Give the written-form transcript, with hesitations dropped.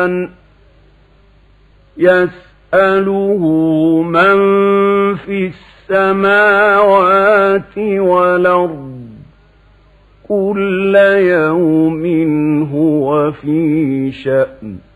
الرحمن يسأله من في السماوات والأرض كل يوم هو في شأن